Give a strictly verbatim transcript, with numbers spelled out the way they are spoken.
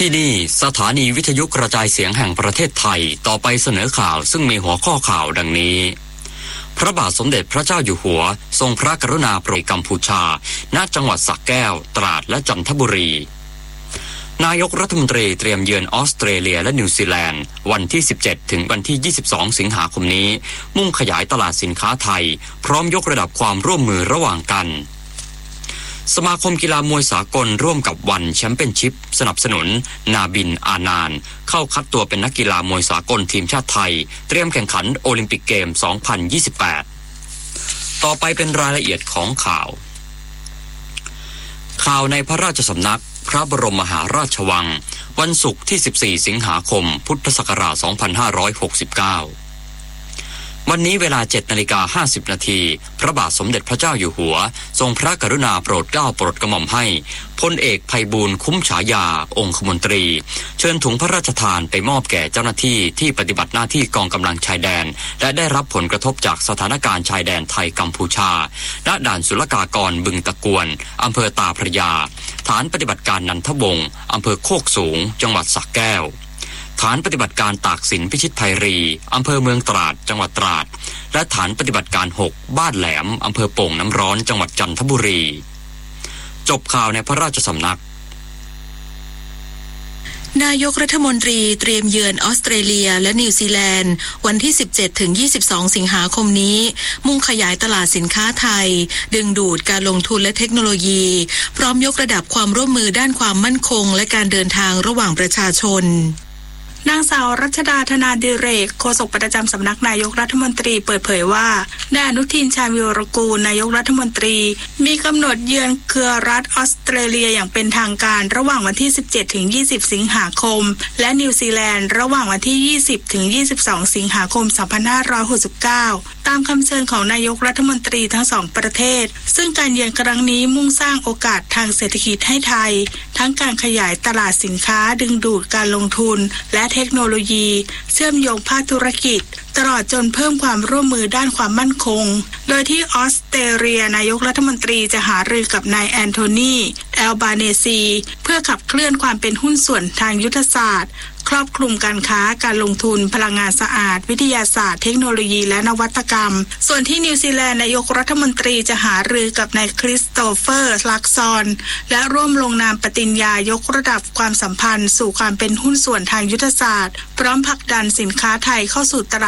ที่นี่สถานีวิทยุกระจายเสียงแห่งประเทศไทยต่อไปเสนอข่าวซึ่งมีหัวข้อข่าวดังนี้พระบาทสมเด็จพระเจ้าอยู่หัวทรงพระกรุณาโปรดกัมพูชาณจังหวัดสระแก้วตราดและจันทบุรีนายกรัฐมนตรีเตรียมเยือนออสเตรเลียและนิวซีแลนด์วันที่สิบเจ็ดถึงวันที่ยี่สิบสองสิงหาคมนี้มุ่งขยายตลาดสินค้าไทยพร้อมยกระดับความร่วมมือระหว่างกันสมาคมกีฬามวยสากลร่วมกับวันแชมเปี้ยนชิพสนับสนุนนาบินอานานเข้าคัดตัวเป็นนักกีฬามวยสากลทีมชาติไทยเตรียมแข่งขันโอลิมปิกเกมสองพันยี่สิบแปดต่อไปเป็นรายละเอียดของข่าวข่าวในพระราชสำนักพระบรมมหาราชวังวันศุกร์ที่สิบสี่สิงหาคมพุทธศักราชสองพันห้าร้อยหกสิบเก้าวันนี้เวลา เจ็ดนาฬิกาห้าสิบนาทีพระบาทสมเด็จพระเจ้าอยู่หัวทรงพระกรุณาโปรดเกล้าโปรดกระหม่อมให้พลเอกไพบูลย์คุ้มฉายาองคมนตรีเชิญถุงพระราชทานไปมอบแก่เจ้าหน้าที่ที่ปฏิบัติหน้าที่กองกำลังชายแดนและได้รับผลกระทบจากสถานการณ์ชายแดนไทยกัมพูชาณด่านศุลกากรบึงตะกวนอำเภอตาพระยาฐานปฏิบัติการนันทวงศ์อำเภอโคกสูงจังหวัดสระแก้วฐานปฏิบัติการตากสินพิชิตไพรีอำเภอเมืองตราดจังหวัดตราดและฐานปฏิบัติการหกบ้านแหลมอำเภอโป่งน้ำร้อนจังหวัดจันทบุรีจบข่าวในพระราชสำนักนายกรัฐมนตรีเตรียมเยือนออสเตรเลียและนิวซีแลนด์วันที่สิบเจ็ดถึงยี่สิบสองสิงหาคมนี้มุ่งขยายตลาดสินค้าไทยดึงดูดการลงทุนและเทคโนโลยีพร้อมยกระดับความร่วมมือด้านความมั่นคงและการเดินทางระหว่างประชาชนนางสาวรัชดาธนาดิเรกโฆษกประจำสำนักนายกรัฐมนตรีเปิดเผยว่านายอนุทินชาญวิรกูลนายกรัฐมนตรีมีกำหนดเยือนเครือรัฐออสเตรเลียอย่างเป็นทางการระหว่างวันที่สิบเจ็ดถึงยี่สิบสิงหาคมและนิวซีแลนด์ระหว่างวันที่ยี่สิบถึงยี่สิบสองสิงหาคมสองพันห้าร้อยหกสิบเก้าตามคำเชิญของนายกรัฐมนตรีทั้งสองประเทศซึ่งการเยือนครั้งนี้มุ่งสร้างโอกาสทางเศรษฐกิจให้ไทยทั้งการขยายตลาดสินค้าดึงดูดการลงทุนและเทคโนโลยีเชื่อมโยงภาคธุรกิจตลอดจนเพิ่มความร่วมมือด้านความมั่นคงโดยที่ออสเตรเลียนายกรัฐมนตรีจะหารือกับนายแอนโทนีแอลบาเนซีเพื่อขับเคลื่อนความเป็นหุ้นส่วนทางยุทธศาสตร์ครอบคลุมการค้าการลงทุนพลังงานสะอาดวิทยาศาสตร์เทคโนโลยีและนวัตกรรมส่วนที่นิวซีแลนด์นายกรัฐมนตรีจะหารือกับนายคริสโตเฟอร์ลักซอนและร่วมลงนามปฏิญญายกระดับความสัมพันธ์สู่ความเป็นหุ้นส่วนทางยุทธศาสตร์พร้อมผลักดันสินค้าไทยเข้าสู่ตลาด